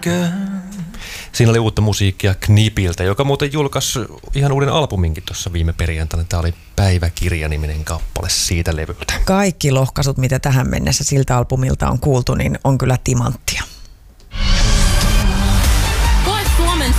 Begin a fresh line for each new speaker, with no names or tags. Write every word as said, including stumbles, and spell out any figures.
Siinä oli uutta musiikkia Knipiltä, joka muuten julkaisi ihan uuden albuminkin tuossa viime perjantaina. Tämä oli Päiväkirja-niminen kappale siitä levyltä.
Kaikki lohkaisut, mitä tähän mennessä siltä albumilta on kuultu, niin on kyllä timanttia.